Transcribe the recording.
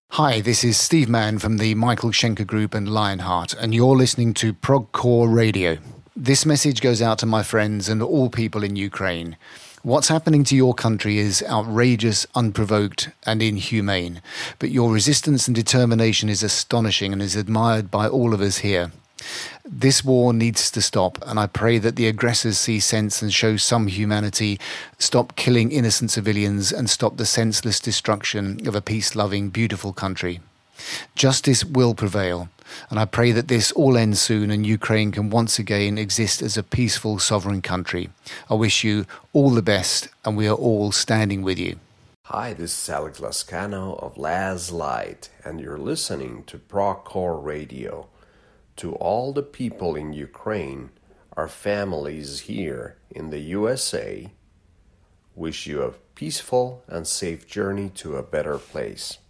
Hi, this is Steve Mann from the Michael Schenker Group and Lionheart, and you're listening to Progcore Radio. This message goes out to my friends and all people in Ukraine. What's happening to your country is outrageous, unprovoked, and inhumane, but your resistance and determination is astonishing and is admired by all of us here. This war needs to stop, and I pray that the aggressors see sense and show some humanity, stop killing innocent civilians, and stop the senseless destruction of a peace-loving, beautiful country. Justice will prevail, and I pray that this all ends soon and Ukraine can once again exist as a peaceful, sovereign country. I wish you all the best, and we are all standing with you. Hi, this is Alex Lascano of Laz Light, and you're listening to Progcore Radio. To all the people in Ukraine, our families here in the USA, wish you a peaceful and safe journey to a better place.